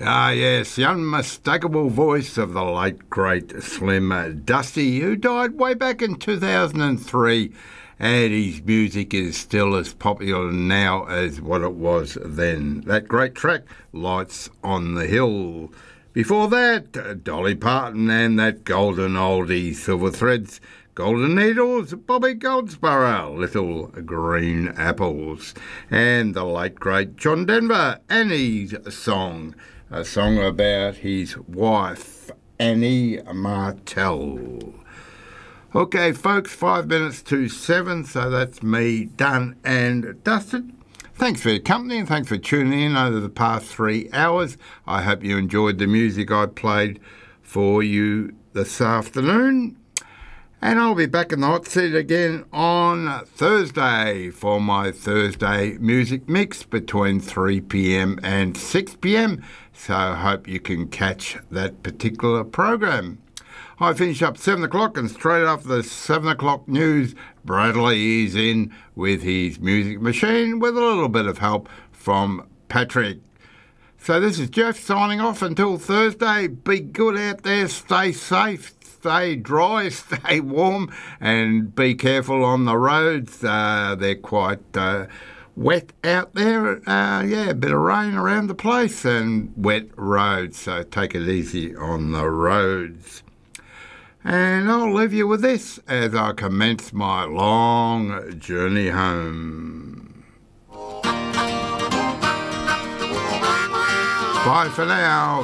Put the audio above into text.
Ah, yes, the unmistakable voice of the late, great Slim Dusty, who died way back in 2003, and his music is still as popular now as what it was then. That great track, Lights on the Hill. Before that, Dolly Parton and that golden oldie, Silver Threads, Golden Needles, Bobby Goldsborough, Little Green Apples, and the late, great John Denver, Annie's Song, a song about his wife, Annie Martell. Okay, folks, 5 minutes to 7, so that's me done and dusted. Thanks for your company and thanks for tuning in over the past 3 hours. I hope you enjoyed the music I played for you this afternoon. And I'll be back in the hot seat again on Thursday for my Thursday music mix between 3 p.m. and 6 p.m. So I hope you can catch that particular program. I finish up 7 o'clock and straight after the 7 o'clock news, Bradley is in with his music machine with a little bit of help from Patrick. So this is Jeff signing off until Thursday. Be good out there, stay safe, stay dry, stay warm, and be careful on the roads. They're quite wet out there. A bit of rain around the place and wet roads, so take it easy on the roads. And I'll leave you with this as I commence my long journey home. Bye for now.